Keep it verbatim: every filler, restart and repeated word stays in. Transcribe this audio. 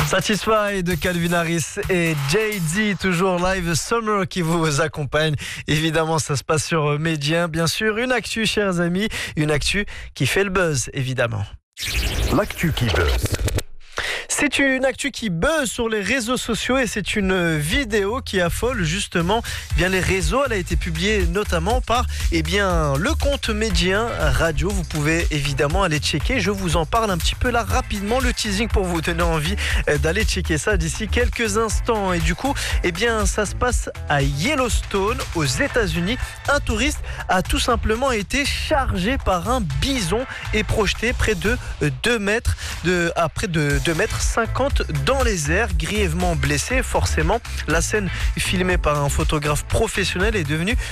Satisfy de Calvin Harris et Jay-Z, toujours live Summer qui vous accompagne. Évidemment, ça se passe sur Médien. Bien sûr, une actu, chers amis, une actu qui fait le buzz, évidemment. L'actu qui buzz. C'est une actu qui buzz sur les réseaux sociaux et c'est une vidéo qui affole justement eh bien les réseaux. Elle a été publiée notamment par eh bien, le compte Médien Radio. Vous pouvez évidemment aller checker. Je vous en parle un petit peu là rapidement. Le teasing pour vous donner envie d'aller checker ça d'ici quelques instants. Et du coup, eh bien, ça se passe à Yellowstone, aux États-Unis. Un touriste a tout simplement été chargé par un bison et projeté près de deux mètres, de, à près de deux mètres cinquante dans les airs, grièvement blessé. Forcément, la scène filmée par un photographe professionnel est devenue